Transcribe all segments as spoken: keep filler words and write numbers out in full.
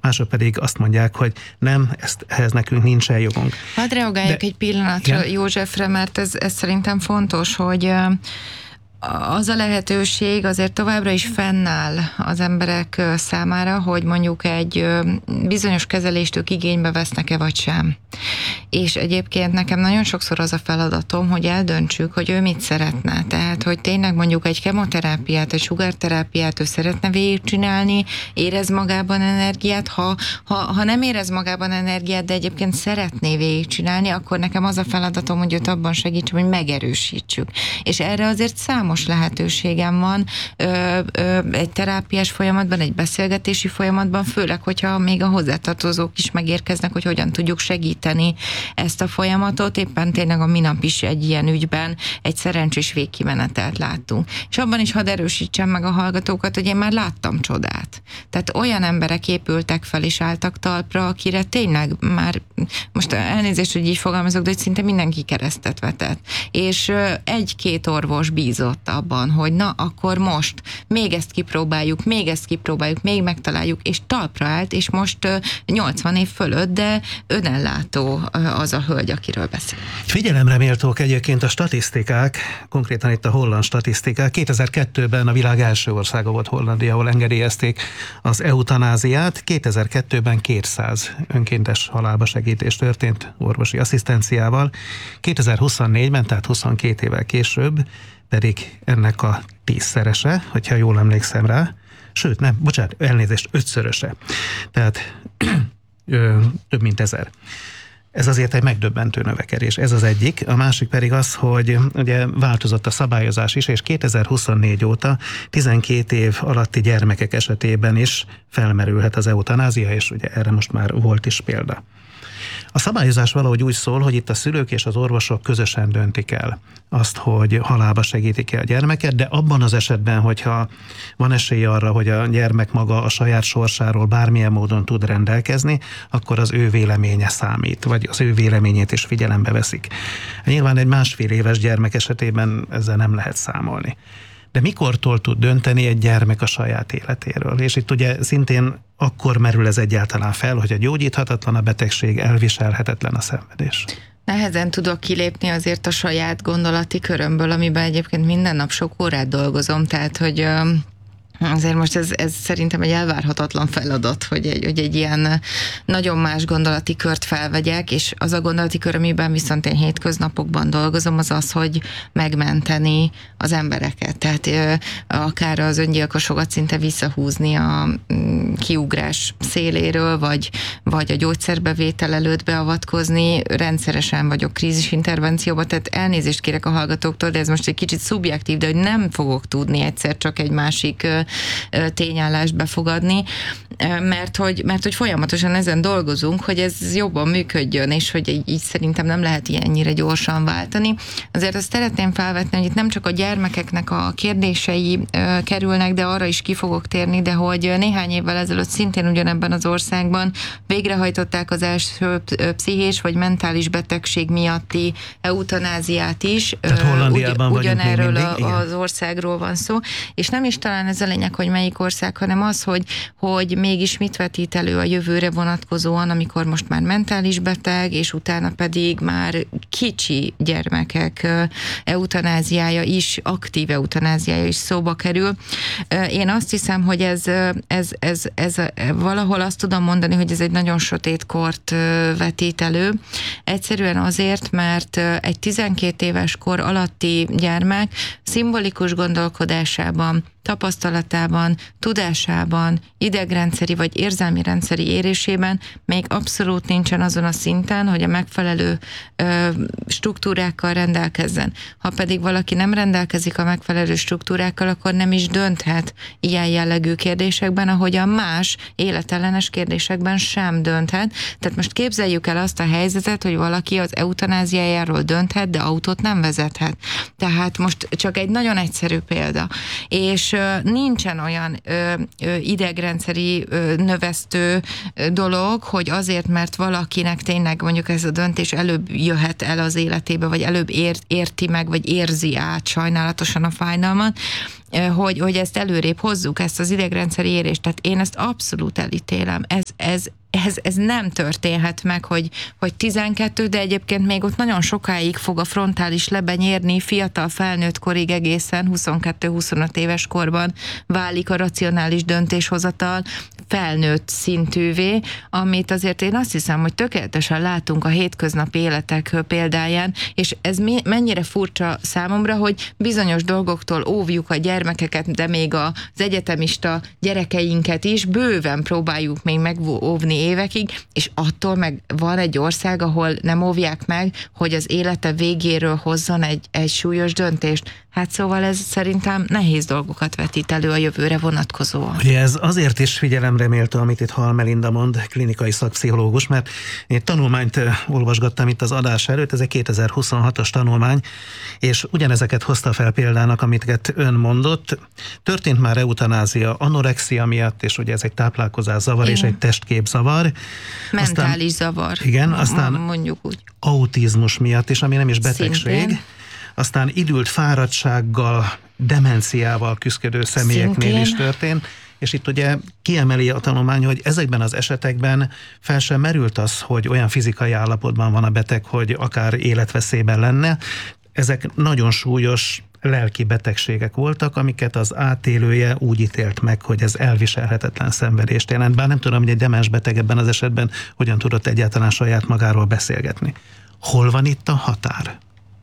mások pedig azt mondják, hogy nem, ezt, ehhez nekünk nincsen jogunk. Hadd reagáljak De, egy pillanatra igen? Józsefre, mert ez, ez szerintem fontos, hogy az a lehetőség azért továbbra is fennáll az emberek számára, hogy mondjuk egy bizonyos kezelést ők igénybe vesznek-e vagy sem. És egyébként nekem nagyon sokszor az a feladatom, hogy eldöntsük, hogy ő mit szeretne. Tehát, hogy tényleg mondjuk egy kemoterápiát, egy sugárterápiát ő szeretne végigcsinálni, érez magában energiát, ha, ha, ha nem érez magában energiát, de egyébként szeretné végigcsinálni, akkor nekem az a feladatom, hogy őt abban segítsem, hogy megerősítsük. És erre azért számos lehetőségem van ö, ö, egy terápiás folyamatban, egy beszélgetési folyamatban, főleg, hogyha még a hozzátartozók is megérkeznek, hogy hogyan tudjuk segíteni ezt a folyamatot. Éppen tényleg a minap is egy ilyen ügyben egy szerencsés végkimenetelt láttunk. És abban is hadd erősítsem meg a hallgatókat, hogy én már láttam csodát. Tehát olyan emberek épültek fel és álltak talpra, akire tényleg már, most elnézést, hogy így fogalmazok, de hogy szinte mindenki keresztet vetett. És egy-két orvos bízott abban, hogy na, akkor most még ezt kipróbáljuk, még ezt kipróbáljuk, még megtaláljuk, és talpra állt, és most nyolcvan év fölött, de önellátó az a hölgy, akiről beszél. Figyelemre méltók egyébként a statisztikák, konkrétan itt a holland statisztikák. kétezer-kettőben a világ első országa volt Hollandia, ahol engedélyezték az eutanáziát. kétezer-kettőben kétszáz önkéntes halálba segítés történt orvosi asszisztenciával. kétezer-huszonnégyben, tehát huszonkét évvel később pedig ennek a tízszerese, hogyha jól emlékszem rá, sőt, nem, bocsánat, elnézést, ötszöröse. Tehát ö, több mint ezer. Ez azért egy megdöbbentő növekedés. Ez az egyik. A másik pedig az, hogy ugye változott a szabályozás is, és kétezer-huszonnégy óta tizenkét év alatti gyermekek esetében is felmerülhet az eutanázia, és ugye erre most már volt is példa. A szabályozás valahogy úgy szól, hogy itt a szülők és az orvosok közösen döntik el azt, hogy halálba segítik-e a gyermeket, de abban az esetben, hogyha van esély arra, hogy a gyermek maga a saját sorsáról bármilyen módon tud rendelkezni, akkor az ő véleménye számít, vagy az ő véleményét is figyelembe veszik. Nyilván egy másfél éves gyermek esetében ezzel nem lehet számolni. De mikortól tud dönteni egy gyermek a saját életéről? És itt ugye szintén akkor merül ez egyáltalán fel, hogy a gyógyíthatatlan a betegség, elviselhetetlen a szenvedés. Nehezen tudok kilépni azért a saját gondolati körömből, amiben egyébként minden nap sok órát dolgozom, tehát hogy azért most ez, ez szerintem egy elvárhatatlan feladat, hogy egy, hogy egy ilyen nagyon más gondolati kört felvegyek, és az a gondolati kör, amiben viszont én hétköznapokban dolgozom, az az, hogy megmenteni az embereket. Tehát akár az öngyilkosokat szinte visszahúzni a kiugrás széléről, vagy, vagy a gyógyszerbevétel előtt beavatkozni. Rendszeresen vagyok krízisintervencióban, tehát elnézést kérek a hallgatóktól, de ez most egy kicsit szubjektív, de hogy nem fogok tudni egyszer csak egy másik tényállást befogadni, mert hogy, mert hogy folyamatosan ezen dolgozunk, hogy ez jobban működjön, és hogy így, így szerintem nem lehet ilyennyire gyorsan váltani. Azért azt szeretném felvetni, hogy itt nem csak a gyermekeknek a kérdései kerülnek, de arra is ki fogok térni, de hogy néhány évvel ezelőtt szintén ugyanebben az országban végrehajtották az első pszichés vagy mentális betegség miatti eutanáziát is. Tehát Hollandiában Ugy, ugyanerről mindig, a, az országról van szó, és nem is talán ez a lényeg, hogy melyik ország, hanem az, hogy, hogy mégis mit vetít elő a jövőre vonatkozóan, amikor most már mentális beteg, és utána pedig már kicsi gyermekek eutanáziája is, aktív eutanáziája is szóba kerül. Én azt hiszem, hogy ez, ez, ez, ez valahol azt tudom mondani, hogy ez egy nagyon sötét kort vetít elő. Egyszerűen azért, mert egy tizenkét éves kor alatti gyermek szimbolikus gondolkodásában, tapasztalatában, tudásában, idegrendszeri vagy érzelmi rendszeri érésében még abszolút nincsen azon a szinten, hogy a megfelelő ö, struktúrákkal rendelkezzen. Ha pedig valaki nem rendelkezik a megfelelő struktúrákkal, akkor nem is dönthet ilyen jellegű kérdésekben, ahogy a más életellenes kérdésekben sem dönthet. Tehát most képzeljük el azt a helyzetet, hogy valaki az eutanáziájáról dönthet, de autót nem vezethet. Tehát most csak egy nagyon egyszerű példa. És nincsen olyan ö, ö, idegrendszeri ö, növesztő ö, dolog, hogy azért, mert valakinek tényleg mondjuk ez a döntés előbb jöhet el az életébe, vagy előbb ér, érti meg, vagy érzi át sajnálatosan a fájdalmat, hogy, hogy ezt előrébb hozzuk, ezt az idegrendszeri érést. Tehát én ezt abszolút elítélem. Ez ez Ez, ez nem történhet meg, hogy, hogy tizenkettő, de egyébként még ott nagyon sokáig fog a frontális leben érni, fiatal felnőtt korig egészen, huszonkettő-huszonöt éves korban válik a racionális döntéshozatal felnőtt szintűvé, amit azért én azt hiszem, hogy tökéletesen látunk a hétköznapi életek példáján, és ez mi, mennyire furcsa számomra, hogy bizonyos dolgoktól óvjuk a gyermekeket, de még az egyetemista gyerekeinket is bőven próbáljuk még megóvni évekig, és attól meg van egy ország, ahol nem óvják meg, hogy az élete végéről hozzon egy, egy súlyos döntést. Hát szóval ez szerintem nehéz dolgokat vetít elő a jövőre vonatkozóan. Ugye ez azért is figyelemre méltó, amit itt Hall Melinda mond, klinikai szakpszichológus, mert én tanulmányt olvasgattam itt az adás előtt, ez egy kétezer-huszonhatos tanulmány, és ugyanezeket hozta fel példának, amiket ön mondott. Történt már eutanázia anorexia miatt, és ugye ez egy táplálkozás zavar, igen, és egy testkép zavar. Mentális aztán, zavar. Igen, aztán mondjuk úgy. Autizmus miatt is, ami nem is betegség. Szintén. Aztán idült fáradtsággal, demenciával küzdő személyeknél Szintén. is történt, és itt ugye kiemeli a tanulmány, hogy ezekben az esetekben fel sem merült az, hogy olyan fizikai állapotban van a beteg, hogy akár életveszélyben lenne. Ezek nagyon súlyos lelki betegségek voltak, amiket az átélője úgy ítélt meg, hogy ez elviselhetetlen szenvedést jelent. Bár nem tudom, hogy egy demens beteg ebben az esetben hogyan tudott egyáltalán saját magáról beszélgetni. Hol van itt a határ?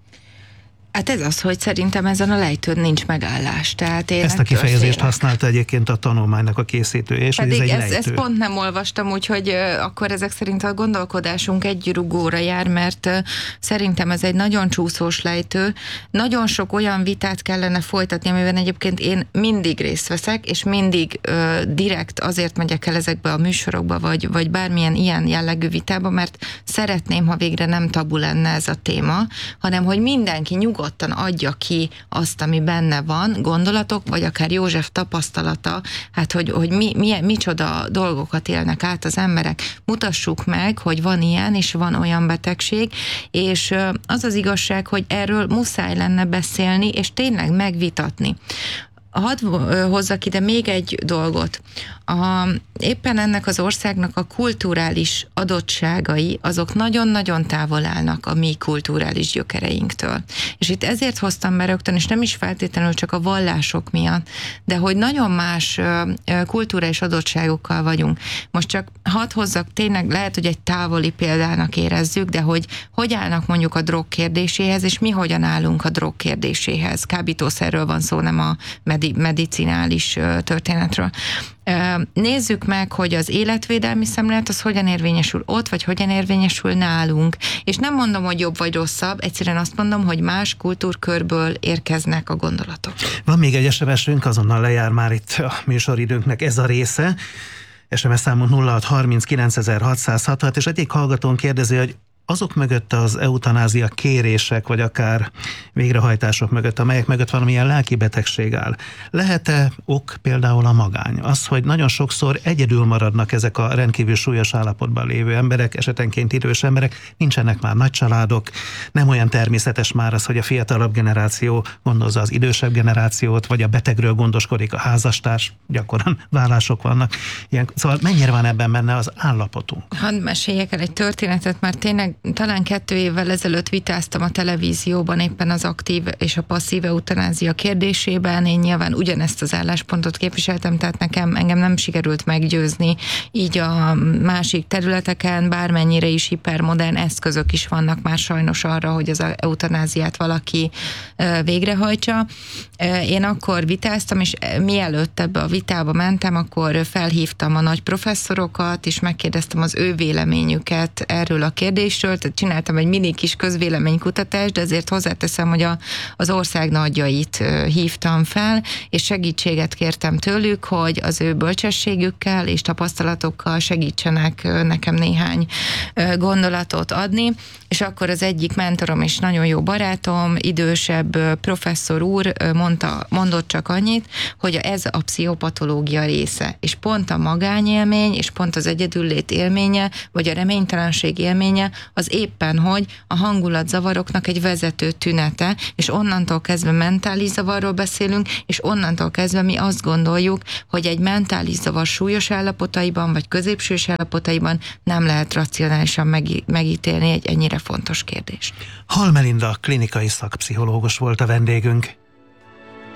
Hát ez az, hogy szerintem ezen a lejtőn nincs megállás. Tehát én ezt a kifejezést használta egyébként a tanulmánynak a készítője, és Pedig ez egy ezt, ezt pont nem olvastam, úgyhogy akkor ezek szerint a gondolkodásunk egy rugóra jár, mert szerintem ez egy nagyon csúszós lejtő. Nagyon sok olyan vitát kellene folytatni, amiben egyébként én mindig részt veszek, és mindig uh, direkt azért megyek el ezekbe a műsorokba, vagy, vagy bármilyen ilyen jellegű vitába, mert szeretném, ha végre nem tabu lenne ez a téma, hanem hogy mindenki nyugodt adja ki azt, ami benne van, gondolatok, vagy akár József tapasztalata, hát hogy, hogy mi, mi, micsoda dolgokat élnek át az emberek. Mutassuk meg, hogy van ilyen, és van olyan betegség, és az az igazság, hogy erről muszáj lenne beszélni, és tényleg megvitatni. Hadd hozzak ide még egy dolgot. A, éppen ennek az országnak a kulturális adottságai, azok nagyon-nagyon távol állnak a mi kulturális gyökereinktől. És itt ezért hoztam be rögtön, és nem is feltétlenül csak a vallások miatt, de hogy nagyon más kulturális adottságokkal vagyunk. Most csak hadd hozzak, tényleg lehet, hogy egy távoli példának érezzük, de hogy hogy állnak mondjuk a drog kérdéséhez, és mi hogyan állunk a drog kérdéséhez. Kábítószerről van szó, nem a medi- medicinális történetről. Nézzük meg, hogy az életvédelmi szemlélet az hogyan érvényesül ott, vagy hogyan érvényesül nálunk. És nem mondom, hogy jobb vagy rosszabb, egyszerűen azt mondom, hogy más kultúrkörből érkeznek a gondolatok. Van még egy es em es-ünk, azonnal lejár már itt a műsoridőnknek ez a része. es em es számunk nulla hat harminc kilencezer-hatszázhatvanhat, és egyik hallgatón kérdezi, hogy azok mögött az eutanázia kérések, vagy akár végrehajtások mögött, amelyek mögött valamilyen lelki betegség áll. Lehet-e ok például a magány? Az, hogy nagyon sokszor egyedül maradnak ezek a rendkívül súlyos állapotban lévő emberek, esetenként idős emberek, nincsenek már nagy családok, nem olyan természetes már az, hogy a fiatalabb generáció gondozza az idősebb generációt, vagy a betegről gondoskodik a házastárs, gyakran vállások vannak. Ilyen, szóval mennyire van ebben benne az állapotunk? Hadd meséljek el egy történetet, mert tényleg talán kettő évvel ezelőtt vitáztam a televízióban éppen az aktív és a passzív eutanázia kérdésében. Én nyilván ugyanezt az álláspontot képviseltem, tehát nekem engem nem sikerült meggyőzni így a másik területeken, bármennyire is hipermodern eszközök is vannak már sajnos arra, hogy az eutanáziát valaki végrehajtsa. Én akkor vitáztam, és mielőtt ebbe a vitába mentem, akkor felhívtam a nagy professzorokat, és megkérdeztem az ő véleményüket erről a kérdésről. Tehát csináltam egy mini kis közvéleménykutatást, de ezért hozzáteszem, hogy a, az ország nagyjait hívtam fel, és segítséget kértem tőlük, hogy az ő bölcsességükkel és tapasztalatokkal segítsenek nekem néhány gondolatot adni, és akkor az egyik mentorom és nagyon jó barátom, idősebb professzor úr mondta, mondott csak annyit, hogy ez a pszichopatológia része, és pont a magányélmény, és pont az egyedüllét élménye, vagy a reménytelenség élménye, az éppen, hogy a hangulatzavaroknak egy vezető tünete, és onnantól kezdve mentális zavarról beszélünk, és onnantól kezdve mi azt gondoljuk, hogy egy mentális zavar súlyos állapotaiban, vagy középsős állapotaiban nem lehet racionálisan megítélni egy ennyire fontos kérdést. Hall Melinda klinikai szakpszichológus volt a vendégünk.